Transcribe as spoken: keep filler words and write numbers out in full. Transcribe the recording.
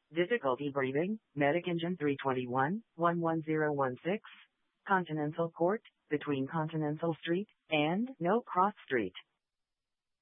Difficulty breathing, Medic Engine three twenty-one, one one zero one six. Continental Court, between Continental Street and No Cross Street.